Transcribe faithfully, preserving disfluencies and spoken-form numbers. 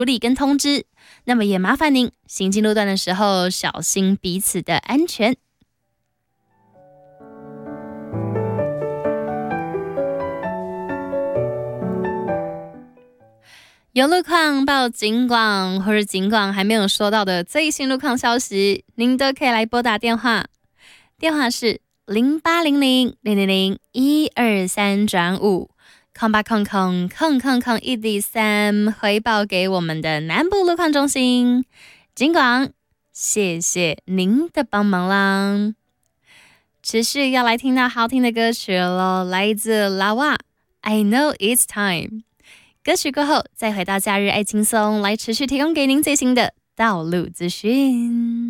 处理跟通知。那么也麻烦您行进路段的时候小心彼此的安全。有路况报警广，或是警广还没有收到的最新路况消息，您都可以来拨打电话，电话是零八零零零零零一二三转五，空八空空空空空一 D 三，回报给我们的南部路况中心。警广，谢谢您的帮忙啦！持续要来听到好听的歌曲咯，来自拉瓦 I know it's time。歌曲过后，再回到假日爱轻松，来持续提供给您最新的道路资讯。